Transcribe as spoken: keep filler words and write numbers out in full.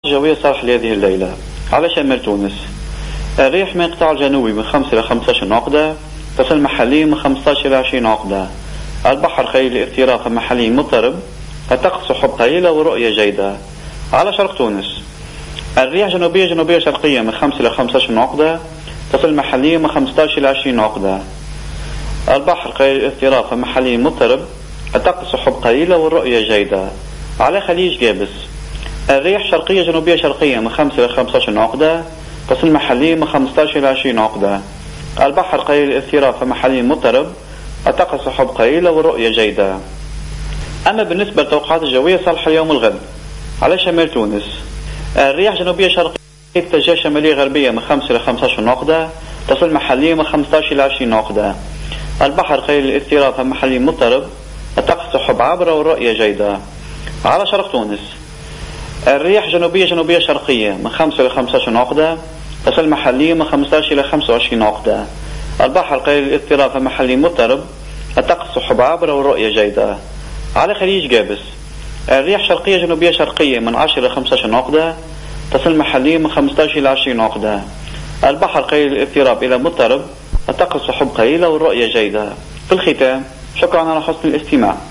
الجوية صالح لهذه الليلة على شمال تونس. الريح من القطاع الجنوبي من خمسة إلى خمسة عشر عقدة، تصل محليا من خمسة عشر إلى عشرين عقدة. البحر خليل الاغتراب محليا مضطرب، الطقس سحب قليلة ورؤية جيدة. على شرق تونس الريح جنوبية جنوبية شرقية من خمسة إلى خمسة عشر عقدة، تصل محليا من خمسة عشر إلى عشرين عقدة. البحر خليل الاغتراب محليا مضطرب، الطقس سحب قليلة والرؤية جيدة. على خليج جابس الريح شرقية جنوبية شرقية من خمسة إلى خمسة عشر عقدة، تصل محليا من خمسة عشر إلى عشرين عقدة. البحر قليل الاضطراب محليا مضطرب، الطقس سحب قليلة والرؤية جيدة. أما بالنسبة للتوقعات الجوية صالحة اليوم الغد على شمال تونس، الريح جنوبية شرقية اتجاه شمالية غربية من خمسة إلى خمسة عشر عقدة، تصل محليا من خمسة عشر إلى عشرين عقدة. البحر قليل الاضطراب محليا مضطرب، الطقس سحب عابرة والرؤية جيدة. على شرق تونس الريح جنوبية جنوبية شرقية من خمسة إلى خمسة عشر عقدة، تصل محليا من خمسة عشر إلى خمسة وعشرين عقدة. البحر قليل الاضطراب محليا مضطرب، الطقس سحب عابرة والرؤية جيدة. على خليج جابس الريح شرقية جنوبية شرقية من عشرة إلى خمسة عشر عقدة، تصل محليا من خمسة عشر إلى عشرين عقدة. البحر قليل الاضطراب إلى مضطرب، الطقس سحب قليلة والرؤية جيدة. في الختام، شكرا على حسن الاستماع.